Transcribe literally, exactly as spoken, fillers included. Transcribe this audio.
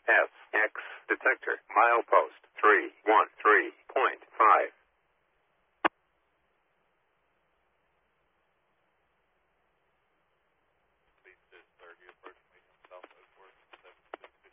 S X detector. Milepost three one three point five.